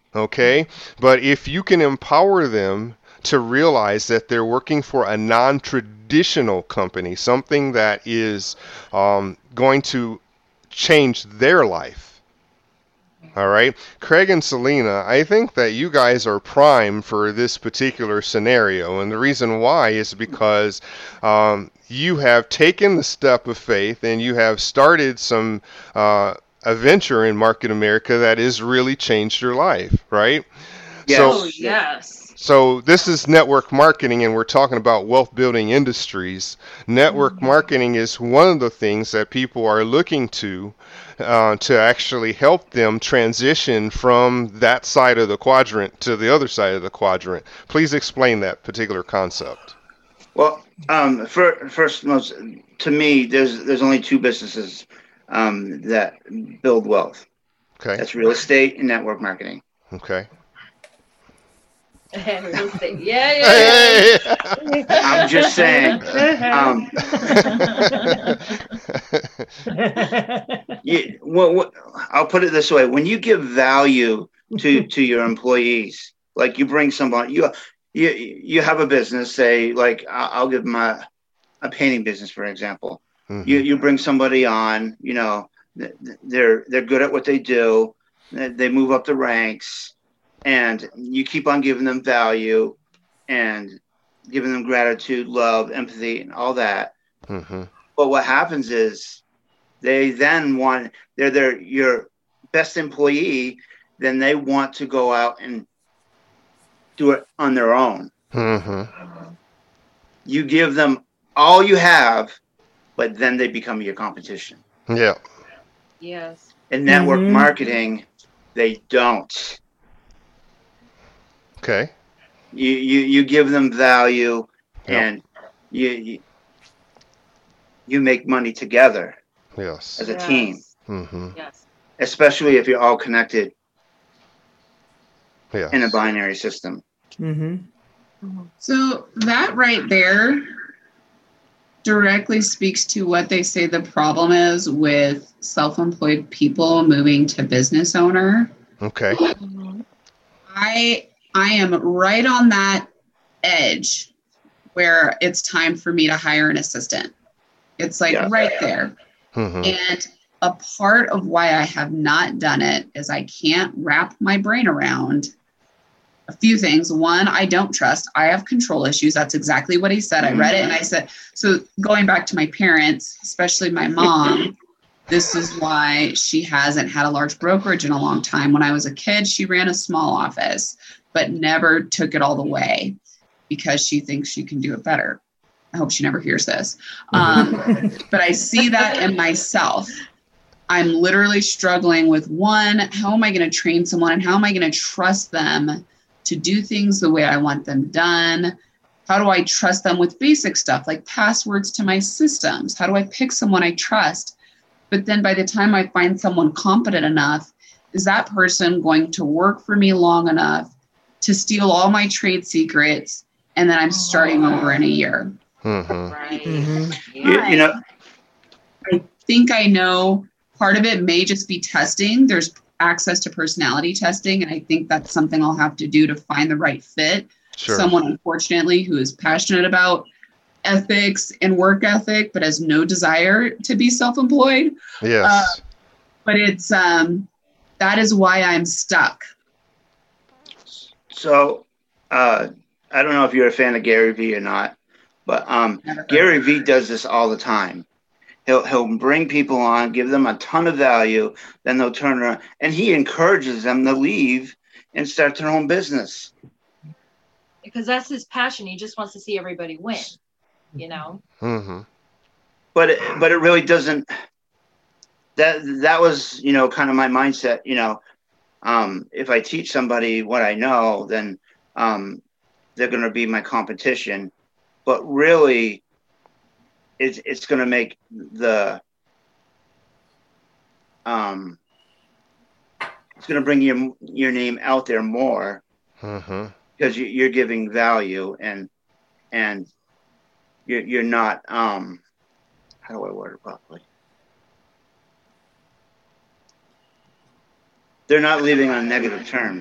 Okay? But if you can empower them to realize that they're working for a non-traditional company, something that is going to change their life. All right, Craig and Selena, I think that you guys are prime for this particular scenario, and the reason why is because you have taken the step of faith and you have started some a venture in Market America that has really changed your life, right? So, Oh, yes. so this is network marketing, and we're talking about wealth building industries. Network marketing is one of the things that people are looking to actually help them transition from that side of the quadrant to the other side of the quadrant. Please explain that particular concept. Well, first, most to me, there's only two businesses that build wealth. Okay. That's real estate and network marketing. Okay. And real estate. Yeah, Hey! yeah, I'm just saying. I'll put it this way: when you give value to your employees, like you bring someone, you have a business, say, like I'll give them a painting business, for example. You bring somebody on, they're good at what they do, they move up the ranks, and you keep on giving them value and giving them gratitude, love, empathy, and all that. Mm-hmm. But what happens is they then they're your best employee, then they want to go out and do it on their own. Mm-hmm. You give them all you have, but then they become your competition. Yeah. yes. In network marketing, they don't. Okay. You give them value, Yep. and you make money together Yes. as a team, Mm-hmm. Yes. especially if you're all connected Yes. in a binary system. So that right there directly speaks to what they say the problem is with self-employed people moving to business owner. Okay. I am right on that edge where it's time for me to hire an assistant. It's like right there. Mm-hmm. And a part of why I have not done it is I can't wrap my brain around a few things. One, I don't trust. I have control issues. That's exactly what he said. I read it and I said, so going back to my parents, especially my mom, this is why she hasn't had a large brokerage in a long time. When I was a kid, she ran a small office, but never took it all the way because she thinks she can do it better. I hope she never hears this. But I see that in myself. I'm literally struggling with one, how am I going to train someone and how am I going to trust them to do things the way I want them done? How do I trust them with basic stuff like passwords to my systems? How do I pick someone I trust? But then by the time I find someone competent enough, is that person going to work for me long enough to steal all my trade secrets? And then I'm starting over in a year. Mm-hmm. Right. I think I know part of it may just be testing. There's access to personality testing. And I think that's something I'll have to do to find the right fit. Sure. Someone, unfortunately, who is passionate about ethics and work ethic, but has no desire to be self-employed. Yes. But it's that is why I'm stuck. So I don't know if you're a fan of Gary Vee or not, but Gary Vee does this all the time. He'll bring people on, give them a ton of value, then they'll turn around, and he encourages them to leave and start their own business. Because that's his passion. He just wants to see everybody win, Mm-hmm. But it really doesn't. That was kind of my mindset. If I teach somebody what I know, then they're going to be my competition. But really, it's going to make it's going to bring your name out there more because you're giving value and you're not how do I word it properly? They're not leaving on negative terms.